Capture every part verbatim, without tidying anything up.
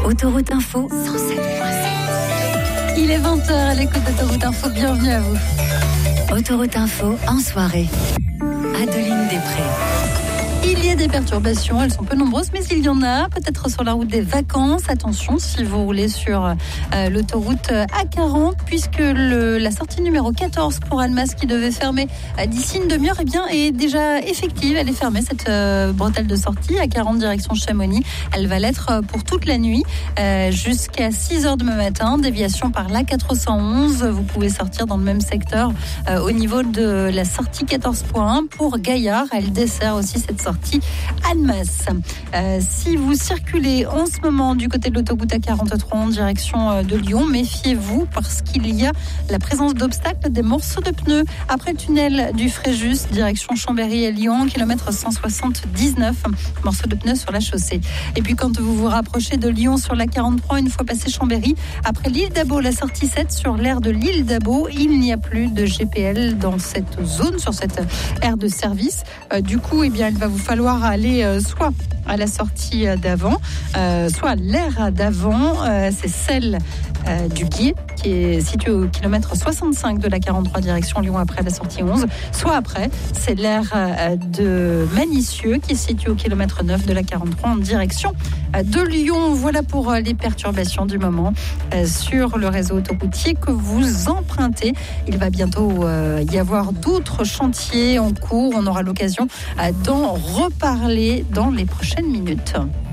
Autoroute Info cent sept virgule sept. Il est vingt heures à l'écoute d'Autoroute Info, bienvenue à vous. Autoroute Info en soirée. Adeline Després. Il y a des perturbations, elles sont peu nombreuses, mais il y en a, peut-être sur la route des vacances. Attention si vous roulez sur euh, l'autoroute A quarante, puisque le, la sortie numéro quatorze pour Annemasse, qui devait fermer euh, d'ici une demi-heure, eh bien, est déjà effective. Elle est fermée, cette euh, bretelle de sortie A quarante direction Chamonix. Elle va l'être pour toute la nuit, euh, jusqu'à six heures demain matin. Déviation par l'A quatre cent onze. Vous pouvez sortir dans le même secteur euh, au niveau de la sortie quatorze point un pour Gaillard. Elle dessert aussi cette sortie Annemasse. Euh, si vous circulez en ce moment du côté de l'autoroute A quarante-trois en direction euh, de Lyon, méfiez-vous parce qu'il y a la présence d'obstacles, des morceaux de pneus après le tunnel du Fréjus, direction Chambéry et Lyon, kilomètre cent soixante-dix-neuf, morceaux de pneus sur la chaussée. Et puis quand vous vous rapprochez de Lyon sur la quarante-trois, une fois passé Chambéry, après l'île d'Abo, la sortie sept sur l'aire de l'île d'Abo, il n'y a plus de G P L dans cette zone, sur cette aire de service. Euh, du coup, eh bien, il va vous falloir aller euh, soit à la sortie d'avant, euh, soit à l'aire d'avant, euh, c'est celle euh, du Guier, qui est située au kilomètre soixante-cinq de la quarante-trois direction Lyon après la sortie onze, soit après, c'est l'aire euh, de Manicieux, qui est située au kilomètre neuf de la quarante-trois en direction euh, de Lyon. Voilà pour euh, les perturbations du moment euh, sur le réseau autoroutier que vous empruntez. Il va bientôt euh, y avoir d'autres chantiers en cours. On aura l'occasion euh, d'en reparler dans les prochaines minutes.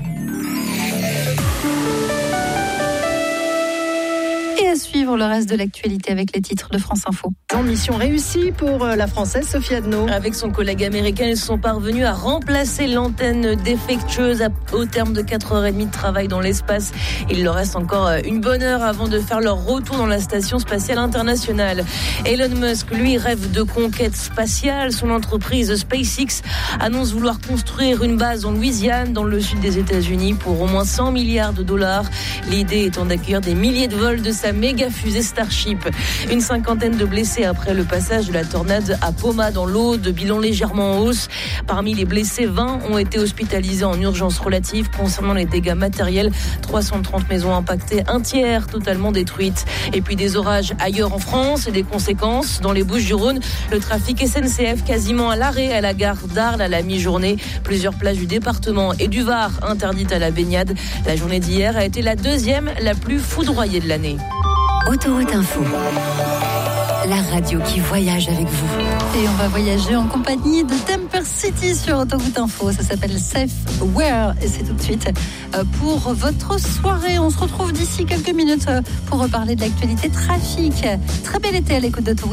Et à suivre le reste de l'actualité avec les titres de France Info. Mission réussie pour la Française Sophie Adno. Avec son collègue américain, ils sont parvenus à remplacer l'antenne défectueuse au terme de quatre heures trente de travail dans l'espace. Il leur reste encore une bonne heure avant de faire leur retour dans la station spatiale internationale. Elon Musk, lui, rêve de conquête spatiale. Son entreprise SpaceX annonce vouloir construire une base en Louisiane, dans le sud des États-Unis, pour au moins cent milliards de dollars. L'idée étant d'accueillir des milliers de vols de sa méga fusée Starship. Une cinquantaine de blessés après le passage de la tornade à Poma dans l'Aude, bilan légèrement en hausse. Parmi les blessés, vingt ont été hospitalisés en urgence relative. Concernant les dégâts matériels, trois cent trente maisons impactées, un tiers totalement détruites. Et puis des orages ailleurs en France et des conséquences. Dans les Bouches-du-Rhône, le trafic S N C F quasiment à l'arrêt à la gare d'Arles à la mi-journée. Plusieurs plages du département et du Var interdites à la baignade. La journée d'hier a été la deuxième la plus foudroyée de l'année. Autoroute Info. La radio qui voyage avec vous. Et on va voyager en compagnie de Temper City sur Autoroute Info. Ça s'appelle Safe Where et c'est tout de suite pour votre soirée. On se retrouve d'ici quelques minutes pour reparler de l'actualité trafic. Très bel été à l'écoute d'Autoroute.